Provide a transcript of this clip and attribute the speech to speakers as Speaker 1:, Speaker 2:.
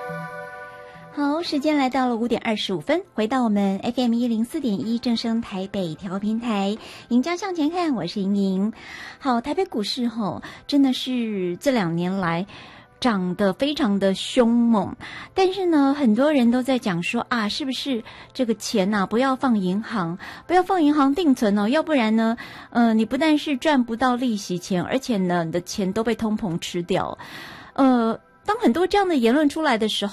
Speaker 1: 好，时间来到了5:25，回到我们 FM104.1正声台北调频台，迎家向前看，我是莹莹。好，台北股市真的是这2年来涨得非常的凶猛，但是呢，很多人都在讲说啊，是不是这个钱啊，不要放银行，不要放银行定存哦，要不然呢，你不但是赚不到利息钱，而且呢，你的钱都被通膨吃掉。当很多这样的言论出来的时候，